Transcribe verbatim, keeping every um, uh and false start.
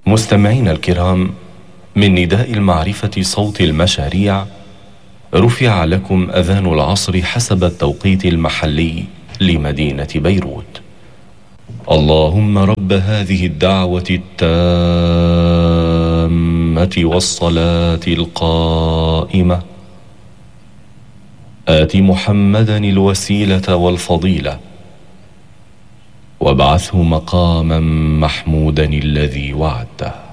مستمعين الكرام، من نداء المعرفة صوت المشاريع رفع لكم أذان العصر حسب التوقيت المحلي لمدينة بيروت. اللهم رب هذه الدعوة التامة والصلاة القائمة آت محمدا الوسيلة والفضيلة وابعثه مقاما محمودا الذي وعدته.